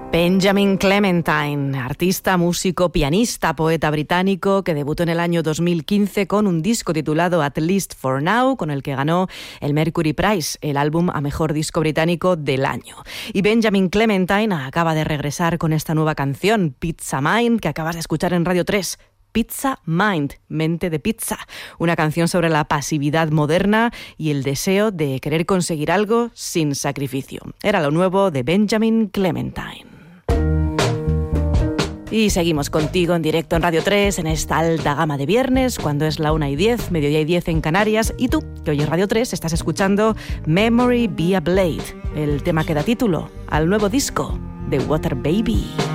Benjamin Clementine, artista, músico, pianista, poeta británico que debutó en el año 2015 con un disco titulado At Least For Now, con el que ganó el Mercury Prize, el álbum a mejor disco británico del año. Y Benjamin Clementine acaba de regresar con esta nueva canción, Pizza Mind, que acabas de escuchar en Radio 3. Pizza Mind, mente de pizza, una canción sobre la pasividad moderna y el deseo de querer conseguir algo sin sacrificio. Era lo nuevo de Benjamin Clementine. Y seguimos contigo en directo en Radio 3 en esta alta gama de viernes, cuando es la 1:10, mediodía y 10 en Canarias, y tú, que oyes Radio 3, estás escuchando Memory Be a Blade, el tema que da título al nuevo disco de Water Baby.